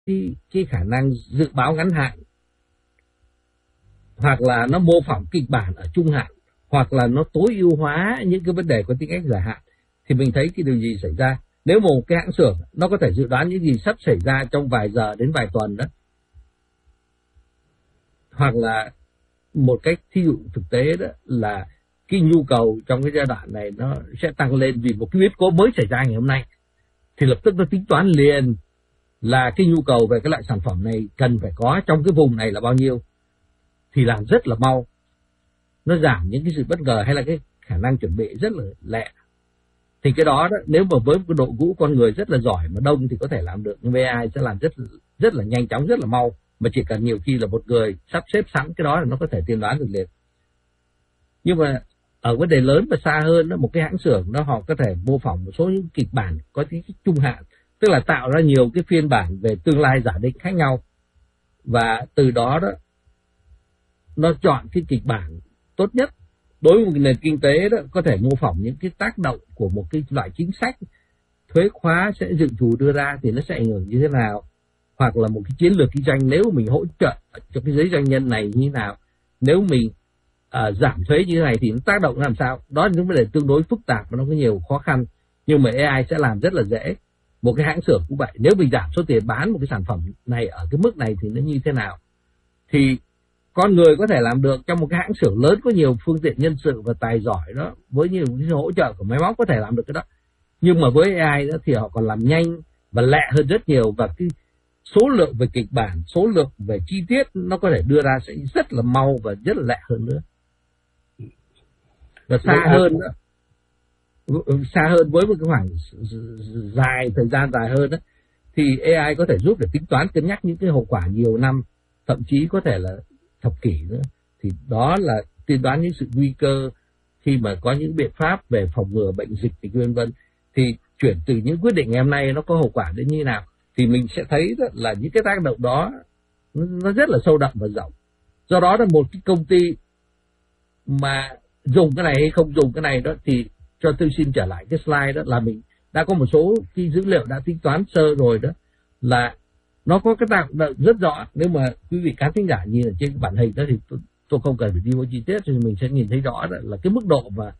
cái khả năng dự báo ngắn hạn, hoặc là nó mô phỏng kịch bản ở trung hạn, hoặc là nó tối ưu hóa những cái vấn đề có tính cách dài hạn, thì mình thấy cái điều gì xảy ra. Nếu một cái hãng xưởng nó có thể dự đoán những gì sắp xảy ra trong vài giờ đến vài tuần đó, hoặc là một cách thí dụ thực tế đó là cái nhu cầu trong cái giai đoạn này nó sẽ tăng lên vì một cái biến cố mới xảy ra ngày hôm nay, thì lập tức nó tính toán liền là cái nhu cầu về cái loại sản phẩm này cần phải có trong cái vùng này là bao nhiêu, thì làm rất là mau, nó giảm những cái sự bất ngờ hay là cái khả năng chuẩn bị rất là lẹ. Thì cái đó nếu mà với một cái đội ngũ con người rất là giỏi mà đông thì có thể làm được, nhưng AI sẽ làm rất là nhanh chóng, rất là mau, mà chỉ cần nhiều khi là một người sắp xếp sẵn cái đó là nó có thể tiên đoán được liền. Nhưng mà ở vấn đề lớn và xa hơn đó, một cái hãng xưởng họ có thể mô phỏng một số những kịch bản có tính trung hạn, tức là tạo ra nhiều cái phiên bản về tương lai giả định khác nhau, và từ đó nó chọn cái kịch bản tốt nhất đối với một nền kinh tế đó, có thể mô phỏng những cái tác động của một cái loại chính sách thuế khóa sẽ dự trù đưa ra thì nó sẽ ảnh hưởng như thế nào, hoặc là một cái chiến lược kinh doanh nếu mình hỗ trợ cho cái giới doanh nhân này như thế nào, nếu mình giảm thuế như thế này thì nó tác động làm sao. Đó là những vấn đề tương đối phức tạp và nó có nhiều khó khăn, nhưng mà AI sẽ làm rất là dễ. Một cái hãng xưởng cũng vậy, nếu mình giảm số tiền bán một cái sản phẩm này ở cái mức này thì nó như thế nào, thì con người có thể làm được. Trong một cái hãng xưởng lớn có nhiều phương tiện nhân sự và tài giỏi đó, với nhiều cái hỗ trợ của máy móc có thể làm được cái đó, nhưng mà với AI đó thì họ còn làm nhanh và lẹ hơn rất nhiều, và cái số lượng về kịch bản, số lượng về chi tiết nó có thể đưa ra sẽ rất là mau và rất là lẹ hơn nữa. Và xa hơn với một cái khoảng thời gian dài hơn đó, thì AI có thể giúp để tính toán, cân nhắc những cái hậu quả nhiều năm, thậm chí có thể là thập kỷ nữa. Thì đó là tiên đoán những sự nguy cơ khi mà có những biện pháp về phòng ngừa bệnh dịch thì vân vân. Thì chuyển từ những quyết định ngày hôm nay nó có hậu quả đến như nào, thì mình sẽ thấy là những cái tác động đó nó rất là sâu đậm và rộng. Do đó là một cái công ty mà dùng cái này hay không dùng cái này đó, thì cho tôi xin trở lại cái slide đó, là mình đã có một số cái dữ liệu đã tính toán sơ rồi đó, là nó có cái tác động rất rõ. Nếu mà quý vị khán thính giả nhìn ở trên bản hình đó thì tôi không cần phải đi vào chi tiết, thì mình sẽ nhìn thấy rõ là cái mức độ mà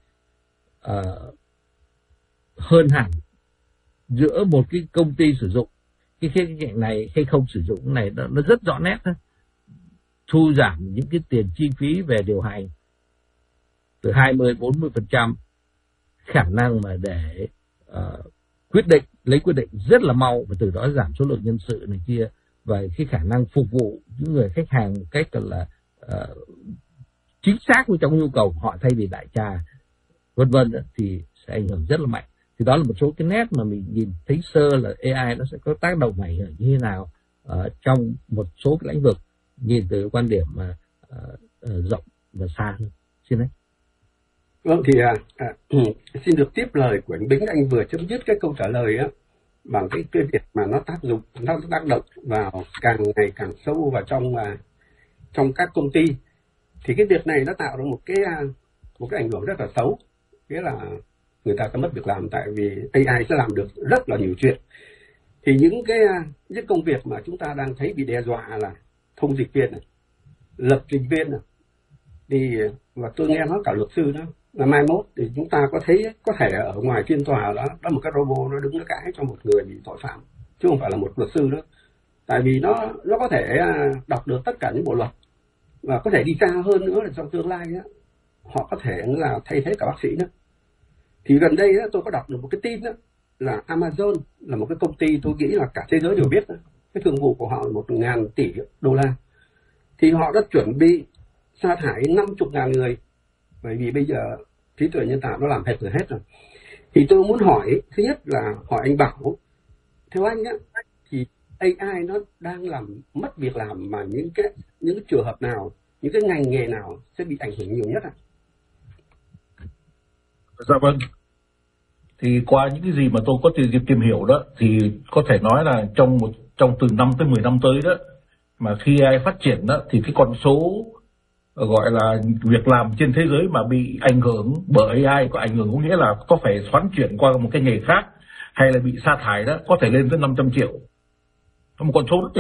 hơn hẳn giữa một cái công ty sử dụng cái khía cạnh này hay không sử dụng cái này, nó rất rõ nét đó. Thu giảm những cái tiền chi phí về điều hành từ 20-40%, khả năng mà để lấy quyết định rất là mau, và từ đó giảm số lượng nhân sự này kia, và cái khả năng phục vụ những người khách hàng một cách là chính xác với trong nhu cầu của họ thay vì đại trà vân vân, thì sẽ ảnh hưởng rất là mạnh. Thì đó là một số cái nét mà mình nhìn thấy sơ là AI nó sẽ có tác động ảnh hưởng như thế nào trong một số cái lĩnh vực, nhìn từ quan điểm mà rộng và xa hơn. Xin đấy. Vâng, thì xin được tiếp lời của anh Bính. Anh vừa chấm dứt cái câu trả lời á bằng cái việc mà nó tác động vào càng ngày càng sâu vào trong các công ty. Thì cái việc này nó tạo ra một cái ảnh hưởng rất là xấu, nghĩa là người ta sẽ mất việc làm, tại vì AI sẽ làm được rất là nhiều chuyện. Thì những công việc mà chúng ta đang thấy bị đe dọa là thông dịch viên này, lập trình viên này, thì và tôi nghe nói cả luật sư đó, là mai mốt thì chúng ta có thể ở ngoài phiên tòa đó một cái robot nó đứng nó cãi cho một người bị tội phạm, chứ không phải là một luật sư nữa. Tại vì nó có thể đọc được tất cả những bộ luật, và có thể đi xa hơn nữa là trong tương lai đó, họ có thể là thay thế cả bác sĩ nữa. Thì gần đây đó, tôi có đọc được một cái tin đó, là Amazon là một cái công ty tôi nghĩ là cả thế giới đều biết đó. Cái thương vụ của họ là 1.000 tỷ đô la. Thì họ đã chuẩn bị sa thải 50.000 người, bởi vì bây giờ trí tuệ nhân tạo nó làm hết rồi. Thì tôi muốn hỏi, thứ nhất là hỏi anh Bảo, theo anh á, thì AI nó đang làm mất việc làm mà những cái trường hợp nào, những cái ngành nghề nào sẽ bị ảnh hưởng nhiều nhất ạ? Dạ vâng. Thì qua những cái gì mà tôi có tìm hiểu đó, thì có thể nói là trong từ 5 tới 10 năm tới đó, mà khi AI phát triển đó, thì cái con số gọi là việc làm trên thế giới mà bị ảnh hưởng bởi AI, có ảnh hưởng có nghĩa là có phải xoắn chuyển qua một cái nghề khác hay là bị sa thải đó, có thể lên tới 500 triệu. một con số rất